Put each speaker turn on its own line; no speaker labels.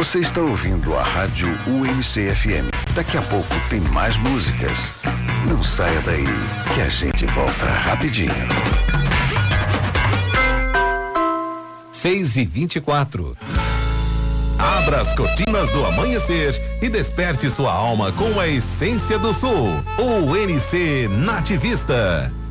Você está ouvindo a Rádio UNC-FM. Daqui a pouco tem mais músicas. Não saia daí, que a gente volta rapidinho.
6h24.
Abra as cortinas do amanhecer e desperte sua alma com a essência do sul. UNC Nativista.